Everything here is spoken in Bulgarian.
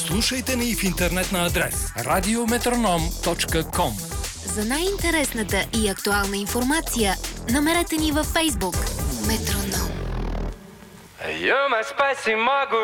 Слушайте ни в интернет на адрес radiometronom.com. За най-интересната и актуална информация намерете ни във Facebook Метроном. You're my spicy margarita.